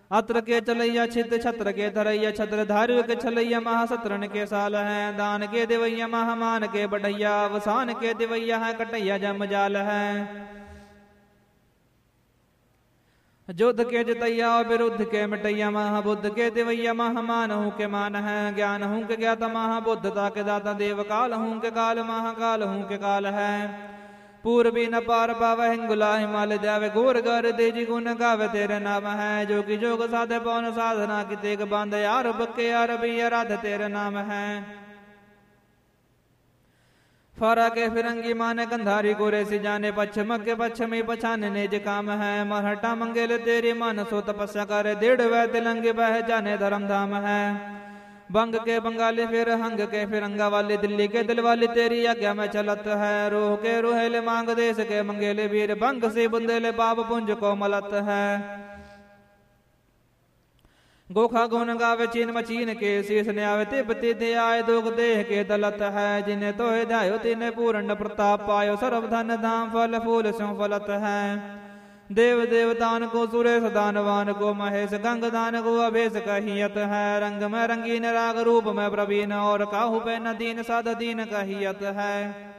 अत्र के चलैया छित छत्र के धरैया छत्र धार्य के छलैया महासत्रन के साल है। दान के देवैया महामान के बढ़ैया वसान के देवैया है कटैया जम जाल है। युद्ध के जितैया विरुद्ध के मिटैया महाबुद्ध के देवैया महामान हूँ के मान है। ज्ञान हूँ के ज्ञाता महाबुद्धता के दाता देव काल हूँ के काल महाकाल हूँ के काल है। पूर्वी न पार पाव हिंगुला हिमालय जावे घोर गर तेजी गुण गावे तेरे नाम है। जो कि जोग साधे पवन साधना की तेग बांध यार बक्के यार भी राध तेरे नाम है। फारा के फिरंगी माने गंधारी गोरे सी जाने पश्चिम के पश्चिमी पछाने निज काम है। मरहटा मंगेल तेरी मन सो तपस्या करे डेढ़ वै तिलंगी बह जाने धर्म धाम है। बंग के बंगाली फिर हंग के फिरंगा वाली दिल्ली के दिल वाली तेरी आज्ञा में चलत है। रोह के रोहेले मांग देश के मंगेले वीर बंग से बुंदेले पाप पुंज को मलत है। गोखा गुन गावे चीन मचीन के शीश ने आवे तिब्बती दे आए दोग देह के दलत है। जिन्हें तो ध्यायो तिन्हें पूर्ण प्रताप पायो सर्व धन धाम फल फूल स्यों फलत है। देव देवतान को सुरेश दानवान को महेश गंग दान को अभेश कहियत है। रंग में रंगीन राग रूप में प्रवीण और काहू पे न दीन साध दीन कहियत है।